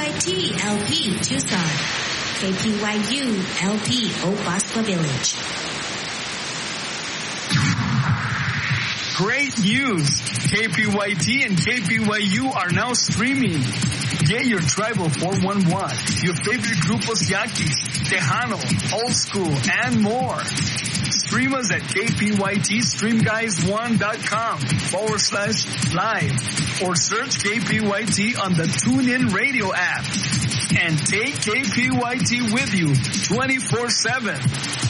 KPYT LP Tucson, KPYU LP Oak Bosco Village. Great news! KPYT and KPYU are now streaming. Get your Tribal 411, your favorite Grupos Yaquis, Tejano, Old School, and more. Stream us at kpytstreamguys1.com/live or search KPYT on the TuneIn Radio app. And take KPYT with you 24/7.